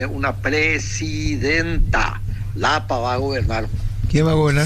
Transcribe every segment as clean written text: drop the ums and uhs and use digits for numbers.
una presidenta. Lapa va a gobernar. ¿Quién va a gobernar?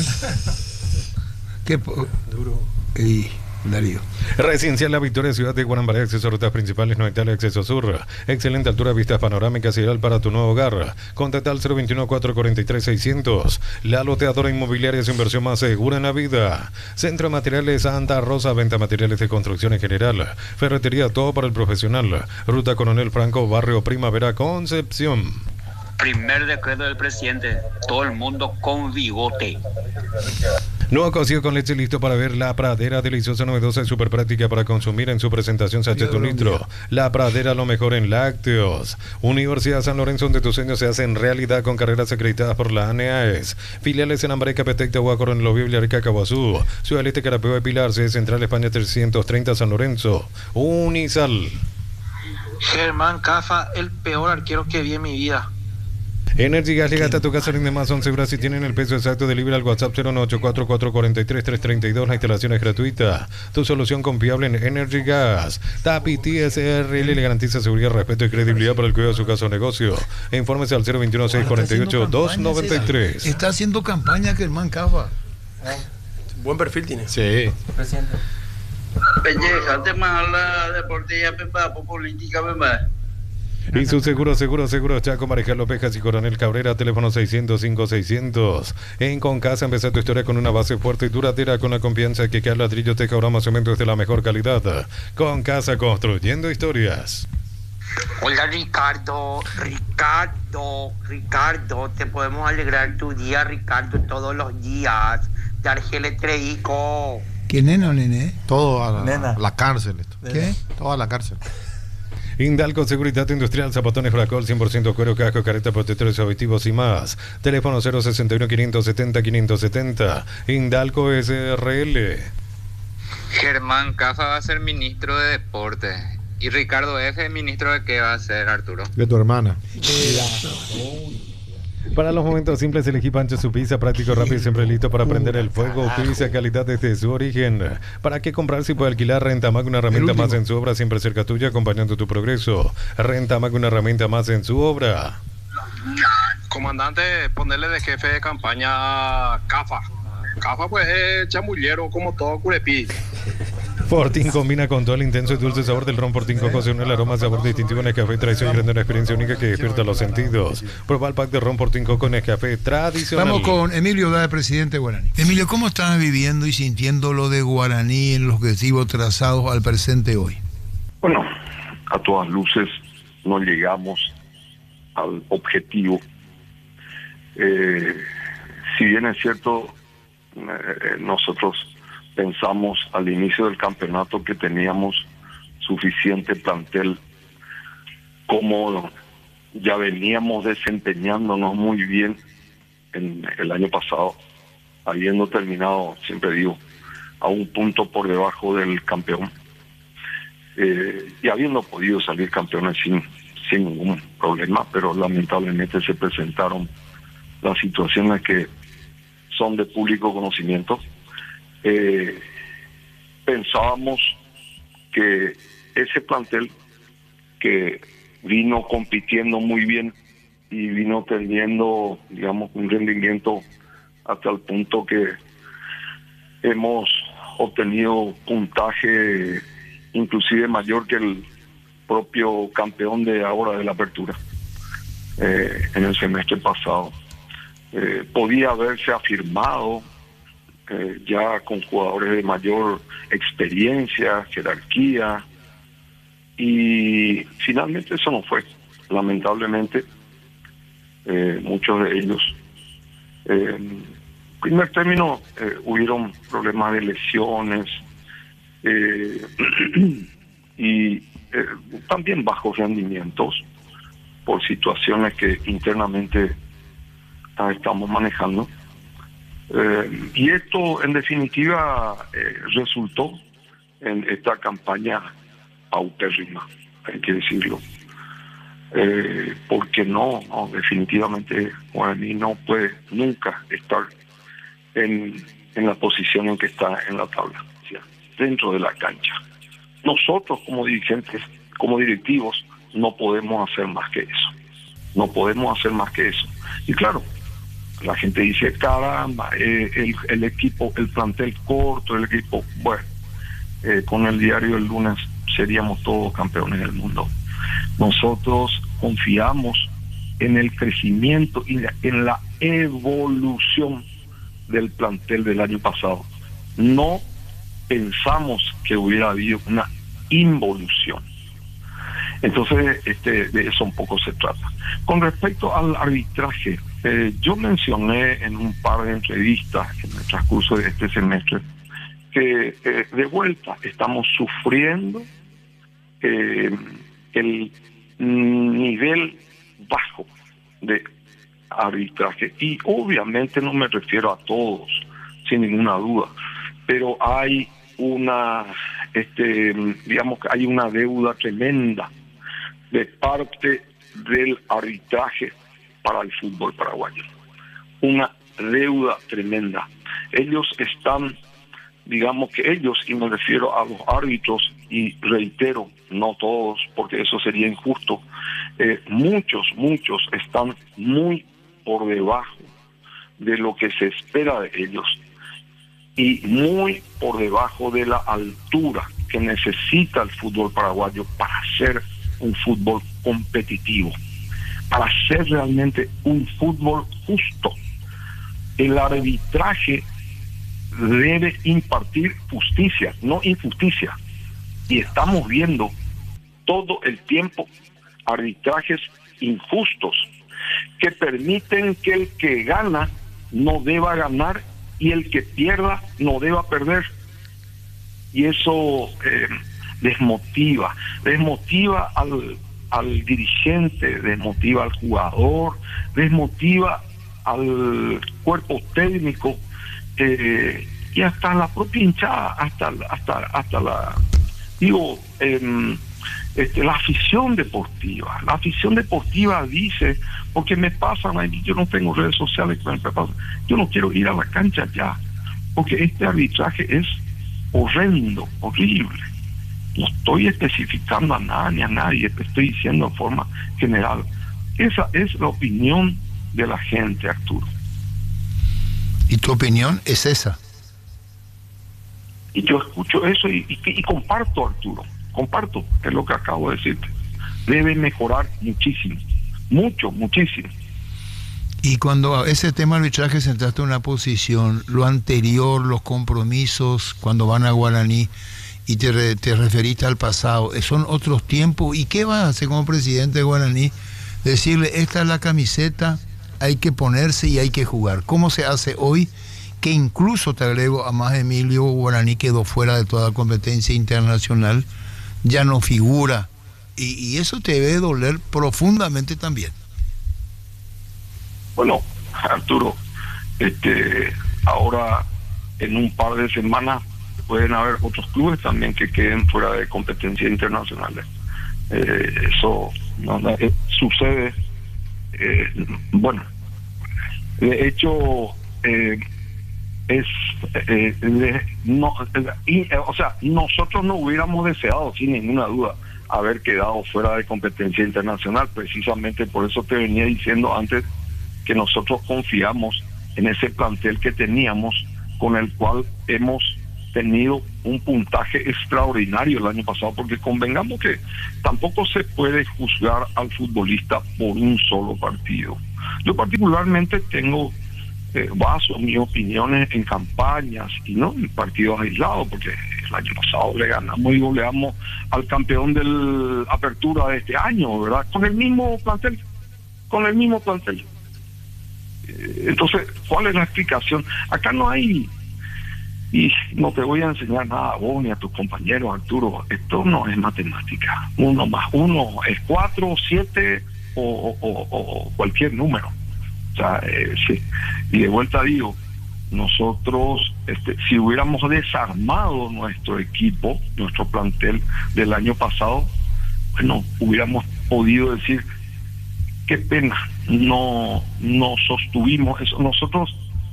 Duro. Y Darío. Residencial La Victoria, ciudad de Guanambaré, acceso a rutas principales, no hay acceso sur. Excelente altura, vistas panorámicas, ideal para tu nuevo hogar. Contacta al 021-443-600. La loteadora inmobiliaria es inversión más segura en la vida. Centro de Materiales Santa Rosa, venta materiales de construcción en general. Ferretería, todo para el profesional. Ruta Coronel Franco, barrio Primavera, Concepción. Primer decreto del presidente, todo el mundo con bigote. Nuevo cocido con leche listo para ver. La Pradera, deliciosa, novedosa y súper práctica para consumir en su presentación sachet un litro. La Pradera, lo mejor en lácteos. Universidad San Lorenzo, donde tus sueños se hacen realidad con carreras acreditadas por la ANEAES. Filiales en Ambareca, Petec, Huacorro, en Lobio, Villarrica, Caguazú. Ciudad del Este, Carapeo de Pilar, sede Central España 330, San Lorenzo. Unisal. Germán Cafa, el peor arquero que vi en mi vida. Energy Gas llega hasta tu casa, rinde más, son seguras si tienen el peso exacto. Delivery al WhatsApp 0984-443-332. La instalación es gratuita. Tu solución confiable en Energy Gas. Tapiti SRL le garantiza seguridad, respeto y credibilidad para el cuidado de su casa o negocio. Infórmese al 021-648-293. Está haciendo campaña Germán Cafa. Buen perfil tiene. Sí. Presidente. Déjate más la deportiva, pepa, política, pepa. Y su seguro, Chaco, Marejal López y Coronel Cabrera, teléfono 600-5600. En Concasa, empezar tu historia con una base fuerte y duradera, con la confianza que cada ladrillo, teja, broma, cemento es de la mejor calidad. Concasa, construyendo historias. Hola Ricardo, te podemos alegrar tu día, Ricardo, todos los días. De Argel Estreico. ¿Qué nena o nene? Todo a la cárcel esto. ¿Qué? Todo a la cárcel. Indalco Seguridad Industrial, zapatones Fracol, 100% cuero, casco, careta, protectores auditivos y más. Teléfono 061-570-570. Indalco SRL. Germán Cafa va a ser ministro de Deporte. ¿Y Ricardo F., ministro de qué va a ser, Arturo? De tu hermana. Para los momentos simples, elegí Pancho su pizza, práctico, rápido y siempre listo para prender el fuego. Utiliza calidad desde su origen. ¿Para qué comprar si puede alquilar? Rentamac, una herramienta más en su obra, siempre cerca tuya, acompañando tu progreso. Rentamac, una herramienta más en su obra. Comandante, ponerle de jefe de campaña a Cafa. Cafa pues es chamullero como todo Curepí. Fortín combina con todo el intenso y dulce sabor del ron Fortín Coco, según el aroma, sabor distintivo en Nescafé, tradición y grande, una experiencia única que despierta los sentidos. Prueba el pack de ron Fortín Coco en Nescafé tradicional. Vamos con Emilio Dada, presidente de Guaraní. Emilio, ¿cómo estás viviendo y sintiendo lo de Guaraní en los objetivos trazados al presente hoy? Bueno, a todas luces no llegamos al objetivo. Si bien es cierto, nosotros pensamos al inicio del campeonato que teníamos suficiente plantel, como ya veníamos desempeñándonos muy bien en el año pasado, habiendo terminado, siempre digo, a un punto por debajo del campeón, y habiendo podido salir campeones sin ningún problema, pero lamentablemente se presentaron las situaciones que son de público conocimiento. Pensábamos que ese plantel que vino compitiendo muy bien y vino teniendo, digamos, un rendimiento hasta el punto que hemos obtenido puntaje inclusive mayor que el propio campeón de ahora de la apertura en el semestre pasado. Podía haberse afirmado ya con jugadores de mayor experiencia, jerarquía, y finalmente eso no fue. Lamentablemente, muchos de ellos, en primer término, hubieron problemas de lesiones y también bajos rendimientos por situaciones que internamente estamos manejando. Y esto en definitiva resultó en esta campaña paupérrima, hay que decirlo, porque no, definitivamente Guaraní no puede nunca estar en la posición en que está en la tabla, o sea, dentro de la cancha. Nosotros como dirigentes, como directivos, no podemos hacer más que eso. No podemos hacer más que eso. Y claro, la gente dice, caramba, el equipo, el plantel corto, el equipo, bueno, con el diario El Lunes seríamos todos campeones del mundo. Nosotros confiamos en el crecimiento y en la evolución del plantel del año pasado. No pensamos que hubiera habido una involución. Entonces, de eso un poco se trata. Con respecto al arbitraje, yo mencioné en un par de entrevistas en el transcurso de este semestre que de vuelta estamos sufriendo el nivel bajo de arbitraje, y obviamente no me refiero a todos, sin ninguna duda, pero hay digamos que hay una deuda tremenda de parte del arbitraje para el fútbol paraguayo. Una deuda tremenda. Ellos están, digamos que ellos, y me refiero a los árbitros, y reitero, no todos, porque eso sería injusto, muchos están muy por debajo de lo que se espera de ellos y muy por debajo de la altura que necesita el fútbol paraguayo para ser un fútbol competitivo, para ser realmente un fútbol justo. El arbitraje debe impartir justicia, no injusticia. Y estamos viendo todo el tiempo arbitrajes injustos que permiten que el que gana no deba ganar y el que pierda no deba perder. Y eso desmotiva al dirigente, desmotiva al jugador, desmotiva al cuerpo técnico, y hasta la propia hinchada, hasta la la afición deportiva. La afición deportiva dice, porque me pasan ahí, yo no tengo redes sociales, yo no quiero ir a la cancha ya, porque este arbitraje es horrendo, horrible. No estoy especificando a nada ni a nadie, te estoy diciendo en forma general. Esa es la opinión de la gente, Arturo. ¿Y tu opinión es esa? Y yo escucho eso y comparto, Arturo, es lo que acabo de decirte. Debe mejorar muchísimo, muchísimo. Y cuando a ese tema arbitraje sentaste una posición, lo anterior, los compromisos, cuando van a Guaraní, y te referiste al pasado, son otros tiempos. ¿Y qué vas a hacer como presidente de Guaraní? Decirle, esta es la camiseta, hay que ponerse y hay que jugar. ¿Cómo se hace hoy? Que incluso, te agrego, a más Emilio, Guaraní quedó fuera de toda competencia internacional, ya no figura, y eso te debe doler profundamente también. Bueno, Arturo, ahora en un par de semanas pueden haber otros clubes también que queden fuera de competencia internacional. Eso sucede. Bueno, de hecho, nosotros no hubiéramos deseado, sin ninguna duda, haber quedado fuera de competencia internacional. Precisamente por eso te venía diciendo antes que nosotros confiamos en ese plantel que teníamos, con el cual hemos tenido un puntaje extraordinario el año pasado, porque convengamos que tampoco se puede juzgar al futbolista por un solo partido. Yo particularmente tengo baso mis opiniones en campañas y no en partidos aislados, porque el año pasado le ganamos y goleamos al campeón del Apertura de este año, ¿verdad? Con el mismo plantel. Entonces, ¿cuál es la explicación? Acá no hay, y no te voy a enseñar nada a vos ni a tus compañeros, Arturo, esto no es matemática. 1 más 1 es 4, 7 o cualquier número. O sea, sí. Y de vuelta digo, nosotros, si hubiéramos desarmado nuestro equipo, nuestro plantel del año pasado, bueno, hubiéramos podido decir, qué pena, no sostuvimos eso. Nosotros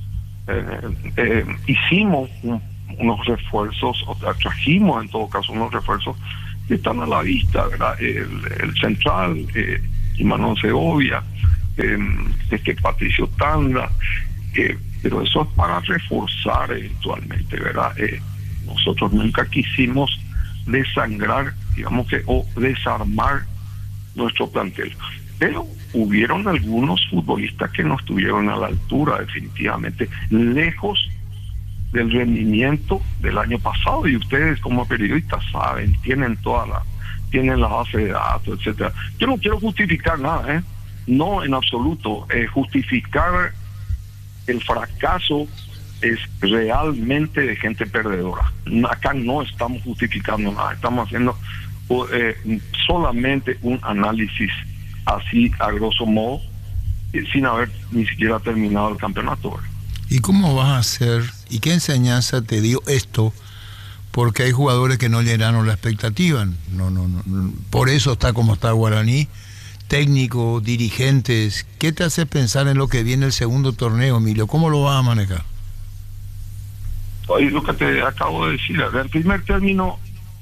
hicimos unos refuerzos, o trajimos en todo caso unos refuerzos que están a la vista, ¿verdad? El central, Imanol Segovia, Patricio Tanda, pero eso es para reforzar eventualmente, ¿verdad? Nosotros nunca quisimos desangrar, digamos que, o desarmar nuestro plantel, pero hubieron algunos futbolistas que no estuvieron a la altura, definitivamente, lejos del rendimiento del año pasado, y ustedes como periodistas saben, tienen la base de datos, etcétera. Yo no quiero justificar nada, no en absoluto. Justificar el fracaso es realmente de gente perdedora. Acá no estamos justificando nada, estamos haciendo solamente un análisis así a grosso modo, sin haber ni siquiera terminado el campeonato. ¿Y cómo vas a hacer? ¿Y qué enseñanza te dio esto? Porque hay jugadores que no llenaron la expectativa. No. Por eso está como está Guaraní. Técnicos, dirigentes. ¿Qué te hace pensar en lo que viene el segundo torneo, Emilio? ¿Cómo lo vas a manejar? Oye, lo que te acabo de decir. En primer término,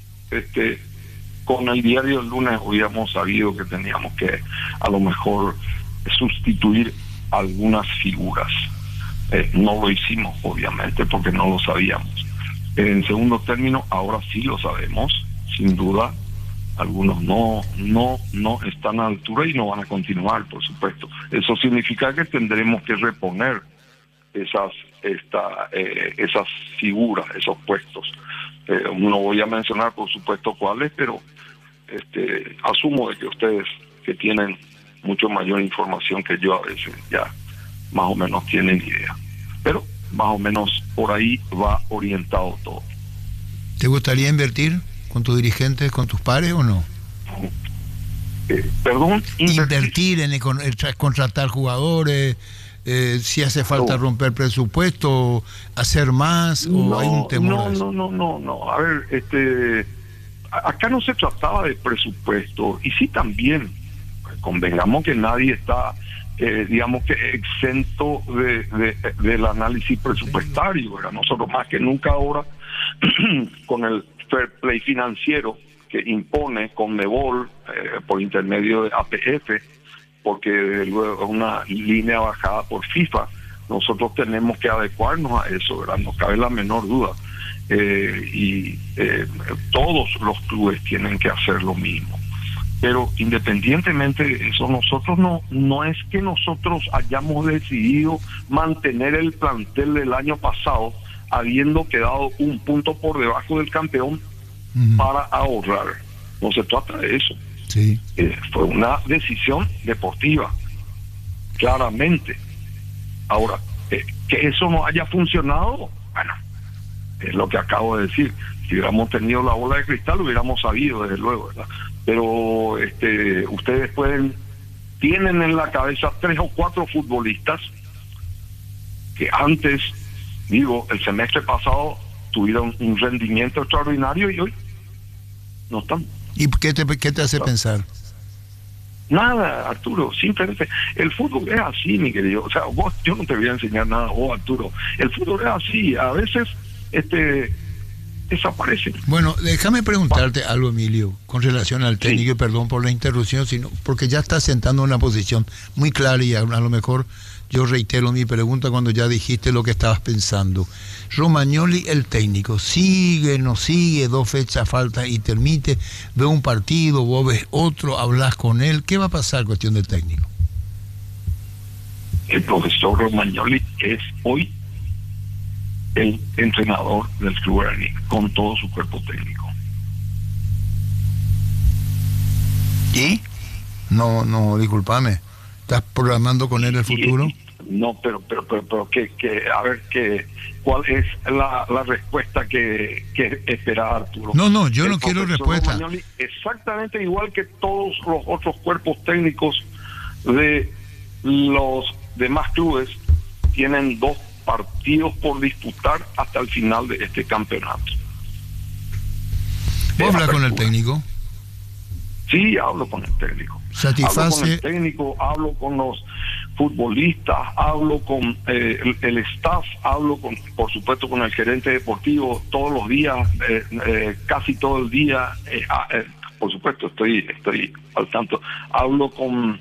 con el diario del lunes hubiéramos sabido que teníamos que a lo mejor sustituir algunas figuras. No lo hicimos, obviamente, porque no lo sabíamos. En segundo término, ahora sí lo sabemos, sin duda. Algunos no están a la altura y no van a continuar, por supuesto. Eso significa que tendremos que reponer esas figuras, esos puestos. No voy a mencionar, por supuesto, cuáles, pero asumo de que ustedes, que tienen mucho mayor información que yo, a veces ya más o menos tienen idea. Pero más o menos por ahí va orientado todo. ¿Te gustaría invertir con tus dirigentes, con tus pares o no? Perdón, invertir en contratar jugadores, si hace falta romper presupuesto, hacer más, o hay un temor. No. A ver, acá no se trataba de presupuesto, y sí también, convengamos que nadie está, digamos que exento del análisis presupuestario, ¿verdad? Nosotros más que nunca ahora, con el fair play financiero que impone Conmebol por intermedio de APF, porque luego una línea bajada por FIFA, nosotros tenemos que adecuarnos a eso, ¿verdad? No cabe la menor duda. Todos los clubes tienen que hacer lo mismo. Pero independientemente de eso, nosotros no es que nosotros hayamos decidido mantener el plantel del año pasado, habiendo quedado un punto por debajo del campeón para ahorrar. No se trata de eso. Sí. Fue una decisión deportiva, claramente. Ahora, que eso no haya funcionado, bueno, es lo que acabo de decir. Si hubiéramos tenido la bola de cristal, lo hubiéramos sabido, desde luego, ¿verdad? Pero ustedes tienen en la cabeza 3 o 4 futbolistas que antes, el semestre pasado tuvieron un rendimiento extraordinario y hoy no están. ¿Y qué te hace pensar? Nada, Arturo, simplemente el fútbol es así, mi querido. O sea, yo no te voy a enseñar nada, Arturo. El fútbol es así, a veces desaparecen. Bueno, déjame preguntarte algo, Emilio, con relación al técnico, sí. Y perdón por la interrupción, sino porque ya estás sentando una posición muy clara y a lo mejor yo reitero mi pregunta cuando ya dijiste lo que estabas pensando. Romagnoli, el técnico, sigue, no sigue, 2 fechas falta y termite, ve un partido, vos ves otro, hablas con él, ¿qué va a pasar cuestión del técnico? El profesor Romagnoli es hoy el entrenador del Club Guaraní, con todo su cuerpo técnico. ¿Y? No, discúlpame. ¿Estás programando con él el futuro? No, pero a ver, ¿cuál es la respuesta que espera Arturo? No, yo no quiero respuesta. Romagnoli, exactamente igual que todos los otros cuerpos técnicos de los demás clubes, tienen 2 partidos por disputar hasta el final de este campeonato. ¿Vos hablas con el técnico? Sí, hablo con el técnico. ¿Satisface? Hablo con el técnico, hablo con los futbolistas, hablo con el staff, hablo por supuesto con el gerente deportivo todos los días, casi todo el día, por supuesto, estoy al tanto. Hablo con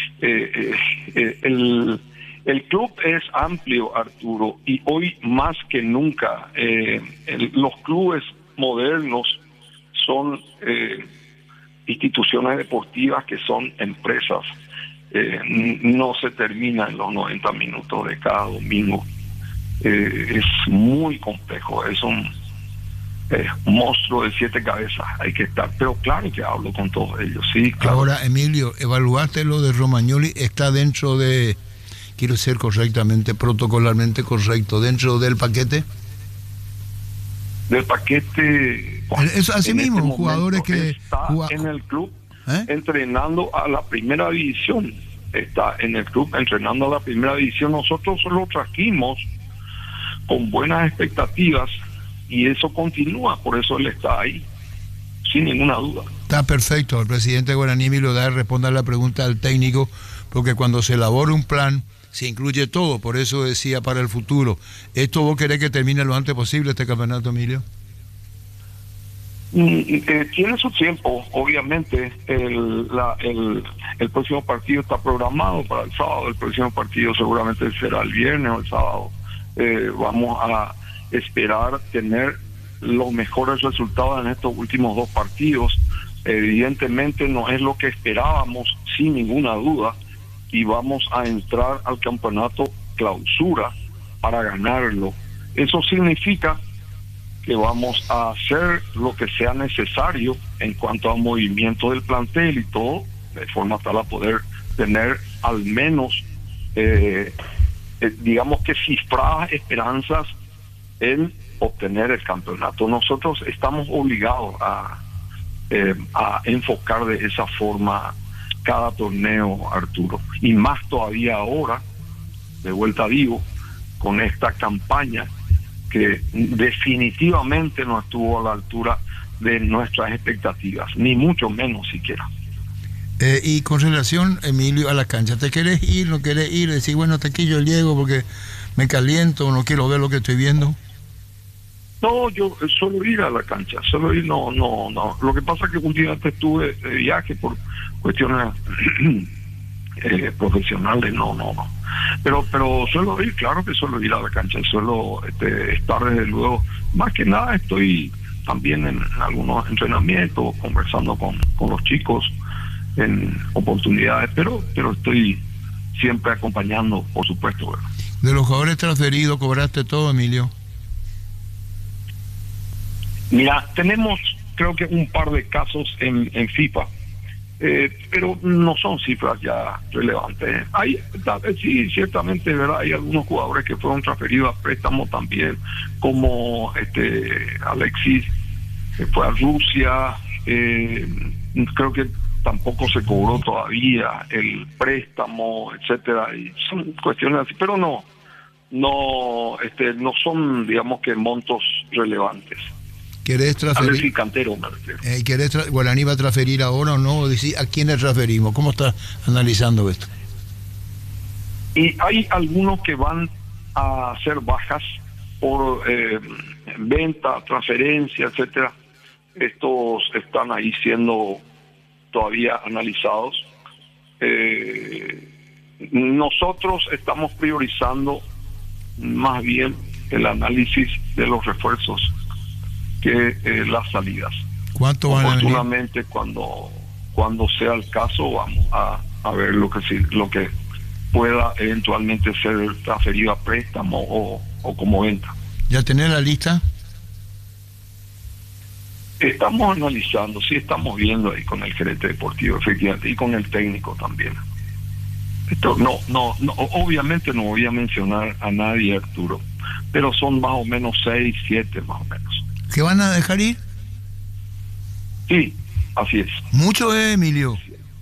el club es amplio, Arturo, y hoy más que nunca los clubes modernos son instituciones deportivas que son empresas. No se termina en los 90 minutos de cada domingo. Es muy complejo, es un monstruo de 7 cabezas, hay que estar, pero claro que hablo con todos ellos, sí, claro. Ahora, Emilio, evaluaste lo de Romagnoli, está dentro de, quiero ser correctamente, protocolarmente correcto, dentro del paquete. Del paquete, eso así mismo, este jugadores que está en el club entrenando a la primera división, está en el club entrenando a la primera división. Nosotros lo trajimos con buenas expectativas y eso continúa, por eso él está ahí, sin ninguna duda. Está perfecto, el presidente Guaraní Emilio Daer responde a la pregunta del técnico, porque cuando se elabora un plan se incluye todo, por eso decía para el futuro. ¿Esto vos querés que termine lo antes posible este campeonato, Emilio? Tiene su tiempo, obviamente. El próximo partido está programado para el sábado, el próximo partido seguramente será el viernes o el sábado. Vamos a esperar tener los mejores resultados en estos últimos 2 partidos. Evidentemente no es lo que esperábamos, sin ninguna duda, y vamos a entrar al campeonato clausura para ganarlo. Eso significa que vamos a hacer lo que sea necesario en cuanto a movimiento del plantel y todo, de forma tal a poder tener al menos, digamos que cifradas esperanzas en obtener el campeonato. Nosotros estamos obligados a enfocar de esa forma cada torneo, Arturo, y más todavía ahora, de vuelta digo, con esta campaña que definitivamente no estuvo a la altura de nuestras expectativas, ni mucho menos siquiera. Y con relación, Emilio, a la cancha, ¿te querés ir, no querés ir? Decir, bueno, te quillo llego porque me caliento, no quiero ver lo que estoy viendo. No, yo suelo ir a la cancha, suelo ir, no. Lo que pasa es que últimamente estuve de viaje por cuestiones profesionales, no. Pero suelo ir, claro que suelo ir a la cancha, suelo estar desde luego, más que nada estoy también en algunos entrenamientos, conversando con los chicos en oportunidades, pero estoy siempre acompañando, por supuesto. ¿Verdad? De los jugadores transferidos, ¿cobraste todo, Emilio? Mira, tenemos creo que un par de casos en FIFA, pero no son cifras ya relevantes. Sí, ciertamente, ¿verdad? Hay algunos jugadores que fueron transferidos a préstamo también, como Alexis, que fue a Rusia. Creo que tampoco se cobró todavía el préstamo, etcétera, y son cuestiones así, pero no son, digamos, que montos relevantes. ¿Querés transferir? Cantero, me refiero. ¿Guaraní va a transferir ahora o no? Decir, ¿a quién le transferimos? ¿Cómo está analizando esto? Y hay algunos que van a hacer bajas por venta, transferencia, etcétera. Estos están ahí siendo todavía analizados. Nosotros estamos priorizando más bien el análisis de los refuerzos que las salidas. ¿Cuánto van a venir? Oportunamente, cuando sea el caso, vamos a ver lo que pueda eventualmente ser transferido a préstamo o como venta. ¿Ya tenés la lista? Estamos analizando, sí, estamos viendo ahí con el gerente deportivo, efectivamente, y con el técnico también. Esto no, obviamente no voy a mencionar a nadie, Arturo, pero son más o menos 6, 7 más o menos. ¿Que van a dejar ir? Sí, así es. ¿Mucho, Emilio?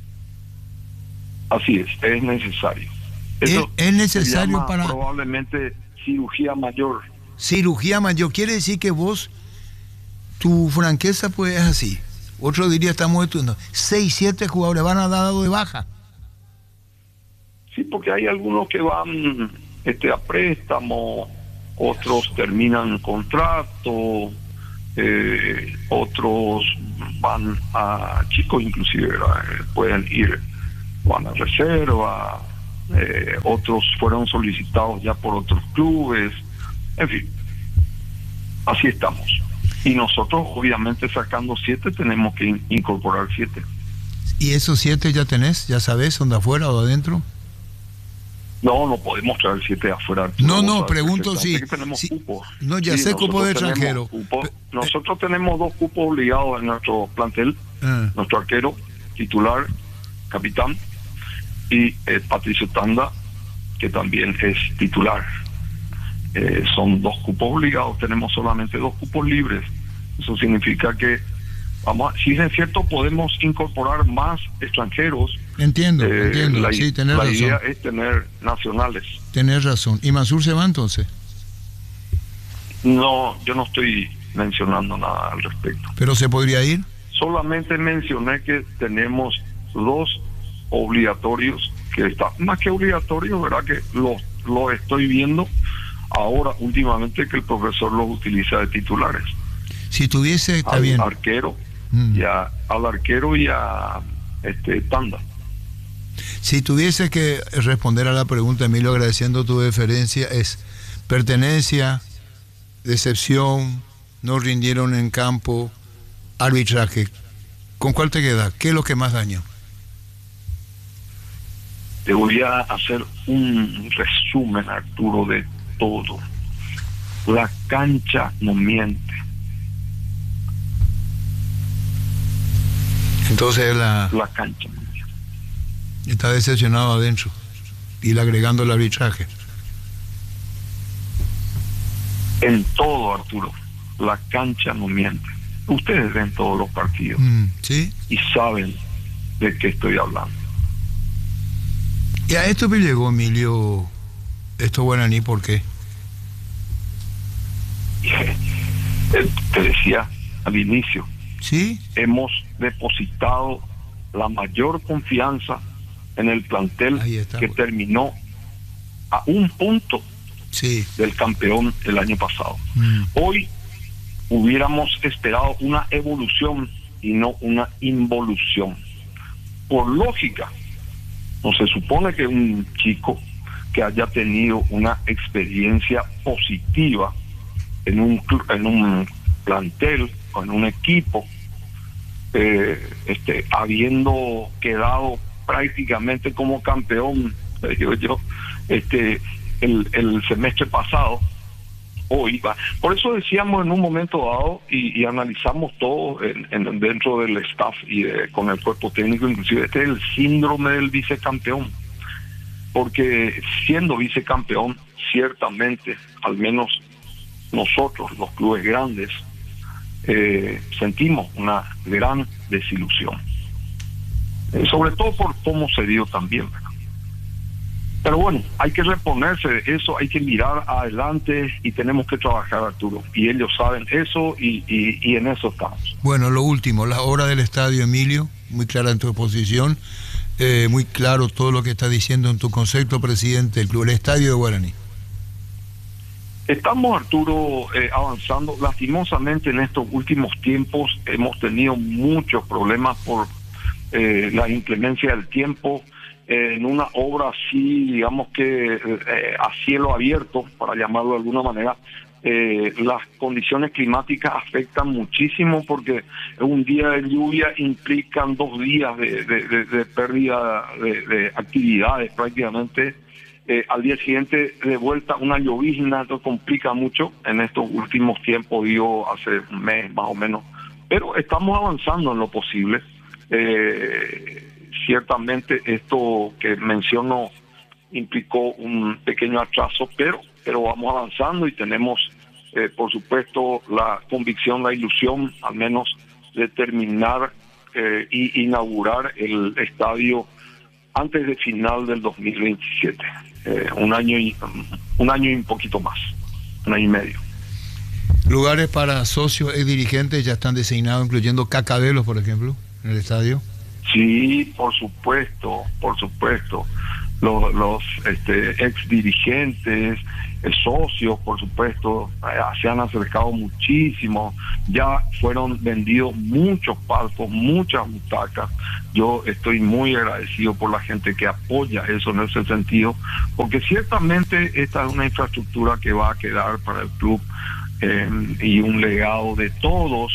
Así es necesario. Es necesario para... Probablemente cirugía mayor. Cirugía mayor, quiere decir que vos, tu franqueza pues es así. Otro diría, estamos estudiando. 6, 7 jugadores van a dar de baja. Sí, porque hay algunos que van a préstamo, otros terminan contrato, otros van a chicos, inclusive, ¿verdad? Pueden ir, van a reserva, otros fueron solicitados ya por otros clubes, en fin, así estamos. Y nosotros, obviamente, sacando 7, tenemos que incorporar 7. ¿Y esos 7 ya tenés? ¿Ya sabés, son de afuera o de adentro? No podemos traer 7 de afuera. No, pregunto si... Cupos. No, ya sé, cupo de extranjero. Nosotros tenemos 2 cupos obligados en nuestro plantel. Nuestro arquero, titular, capitán, y Patricio Tanda, que también es titular. Son 2 cupos obligados, tenemos solamente 2 cupos libres. Eso significa que, si es cierto, podemos incorporar más extranjeros. Entiendo, sí, tenés razón. La idea es tener nacionales. Tenés razón. ¿Y Mansur se va entonces? No, yo no estoy mencionando nada al respecto. ¿Pero se podría ir? Solamente mencioné que tenemos 2 obligatorios, que está más que obligatorios, ¿verdad? Que lo estoy viendo ahora últimamente, que el profesor los utiliza de titulares. Si tuviese, está bien. Al arquero y a Tanda. Si tuviese que responder a la pregunta, Emilio, agradeciendo tu deferencia, es pertenencia, decepción, no rindieron en campo, arbitraje. ¿Con cuál te queda? ¿Qué es lo que más daña? Te voy a hacer un resumen, Arturo, de todo. La cancha no miente. Entonces la cancha no miente. Está decepcionado adentro y le agregando el arbitraje. En todo, Arturo, la cancha no miente. Ustedes ven todos los partidos, ¿sí? Y saben de qué estoy hablando. Y a esto me llegó, Emilio, esto guaraní, ¿por qué? Te decía al inicio, ¿sí? Hemos depositado la mayor confianza en el plantel que terminó a un punto del campeón el año pasado. Hoy hubiéramos esperado una evolución y no una involución. Por lógica, no se supone que un chico que haya tenido una experiencia positiva en un plantel o en un equipo, habiendo quedado prácticamente como campeón, digo yo, el semestre pasado, hoy va. Por eso decíamos en un momento dado y analizamos todo dentro del staff y con el cuerpo técnico, inclusive este es el síndrome del vicecampeón, porque siendo vicecampeón, ciertamente, al menos nosotros, los clubes grandes, sentimos una gran desilusión, sobre todo por cómo se dio también, ¿verdad? Pero bueno, hay que reponerse de eso, hay que mirar adelante y tenemos que trabajar, Arturo, y ellos saben eso y en eso estamos. Bueno, lo último, la obra del estadio, Emilio, muy clara en tu exposición, muy claro todo lo que estás diciendo en tu concepto, presidente del club, el estadio de Guaraní. Estamos, Arturo, avanzando. Lastimosamente en estos últimos tiempos hemos tenido muchos problemas por la inclemencia del tiempo. En una obra así, digamos que a cielo abierto, para llamarlo de alguna manera, las condiciones climáticas afectan muchísimo, porque un día de lluvia implican 2 días de pérdida de actividades prácticamente. Al día siguiente de vuelta una llovizna, esto complica mucho en estos últimos tiempos, digo hace un mes más o menos, pero estamos avanzando en lo posible. Ciertamente esto que menciono implicó un pequeño atraso, pero vamos avanzando y tenemos por supuesto la convicción, la ilusión al menos de terminar y inaugurar el estadio antes de final del 2027. Un año y un poquito más, un año y medio. ¿Lugares para socios y dirigentes ya están designados, incluyendo Cacabelos, por ejemplo, en el estadio? Sí, por supuesto. los ex dirigentes, socios, por supuesto, se han acercado muchísimo, ya fueron vendidos muchos palcos, muchas butacas. Yo estoy muy agradecido por la gente que apoya eso en ese sentido, porque ciertamente esta es una infraestructura que va a quedar para el club y un legado de todos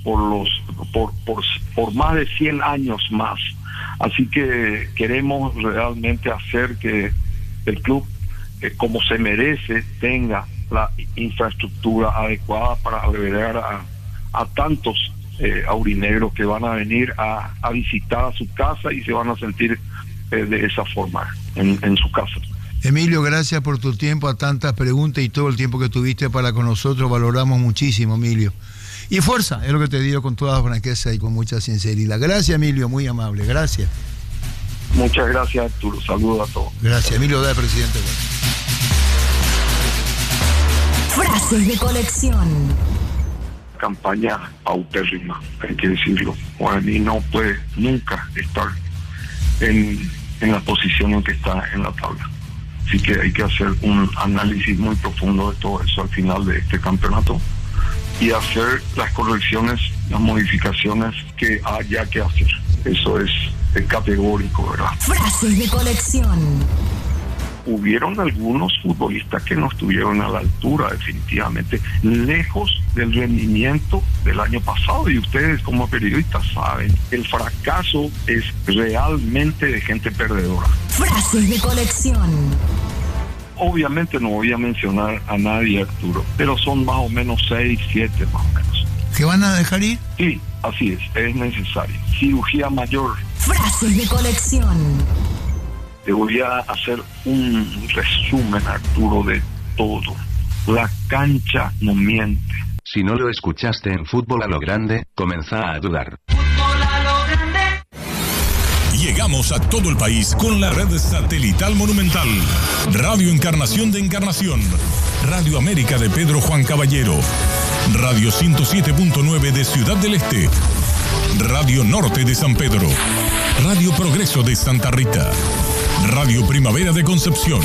por más de 100 años más. Así que queremos realmente hacer que el club, como se merece, tenga la infraestructura adecuada para albergar a tantos aurinegros que van a venir a visitar a su casa y se van a sentir de esa forma en su casa. Emilio, gracias por tu tiempo, a tantas preguntas y todo el tiempo que tuviste para con nosotros. Valoramos muchísimo, Emilio. Y fuerza, es lo que te digo con toda franqueza y con mucha sinceridad. Gracias, Emilio, muy amable. Gracias. Muchas gracias, Arturo. Saludos a todos. Gracias, Emilio Day, presidente. Frases de colección. Campaña paupérrima, hay que decirlo. Guaraní no puede nunca estar en la posición en que está en la tabla. Así que hay que hacer un análisis muy profundo de todo eso al final de este campeonato y hacer las correcciones, las modificaciones que haya que hacer. Eso es categórico, ¿verdad? Frases de colección. Hubieron algunos futbolistas que no estuvieron a la altura, definitivamente, lejos del rendimiento del año pasado, y ustedes como periodistas saben, el fracaso es realmente de gente perdedora. Frases de colección. Obviamente no voy a mencionar a nadie, Arturo, pero son más o menos 6, 7 más o menos. ¿Que van a dejar ir? Sí, así es necesario. Cirugía mayor. Frases de colección. Te voy a hacer un resumen, Arturo, de todo. La cancha no miente. Si no lo escuchaste en Fútbol a lo Grande, comenzá a dudar. Fútbol a lo grande. Llegamos a todo el país con la red satelital Monumental. Radio Encarnación de Encarnación. Radio América de Pedro Juan Caballero. Radio 107.9 de Ciudad del Este. Radio Norte de San Pedro. Radio Progreso de Santa Rita. Radio Primavera de Concepción.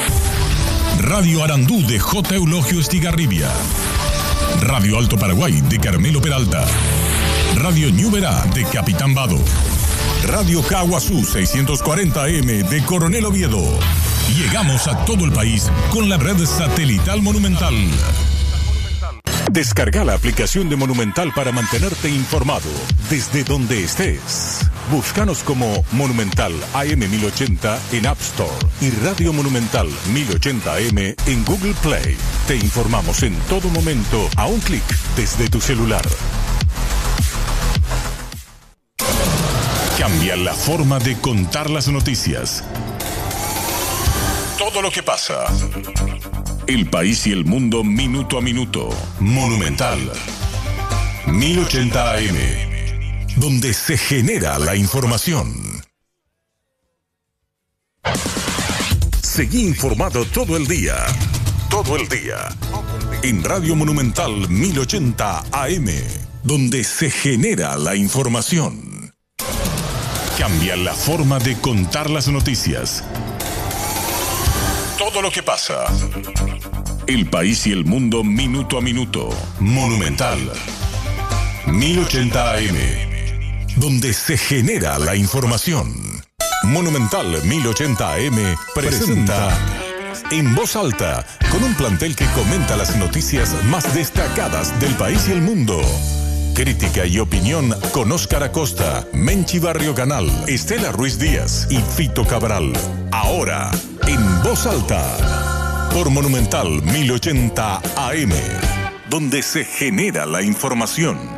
Radio Arandú de J. Eulogio Estigarribia. Radio Alto Paraguay de Carmelo Peralta. Radio Ñuberá de Capitán Vado. Radio Caguazú 640 AM de Coronel Oviedo. Llegamos a todo el país con la red satelital Monumental. Descarga la aplicación de Monumental para mantenerte informado desde donde estés. Búscanos como Monumental AM 1080 en App Store y Radio Monumental 1080 AM en Google Play. Te informamos en todo momento a un clic desde tu celular. Cambia la forma de contar las noticias. Todo lo que pasa. El país y el mundo minuto a minuto. Monumental 1080 AM, donde se genera la información. Seguí informado todo el día. Todo el día. En Radio Monumental 1080 AM, donde se genera la información. Cambia la forma de contar las noticias. Todo lo que pasa. El país y el mundo minuto a minuto. Monumental 1080 AM, donde se genera la información. Monumental 1080 AM presenta En Voz Alta, con un plantel que comenta las noticias más destacadas del país y el mundo. Crítica y opinión con Óscar Acosta, Menchi Barrio Canal, Estela Ruiz Díaz y Fito Cabral. Ahora, En Voz Alta, por Monumental 1080 AM, donde se genera la información.